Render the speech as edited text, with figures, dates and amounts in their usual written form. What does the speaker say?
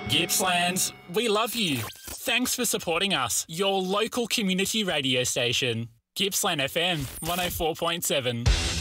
Gippsland, we love you. Thanks for supporting us, your local community radio station. Gippsland FM 104.7.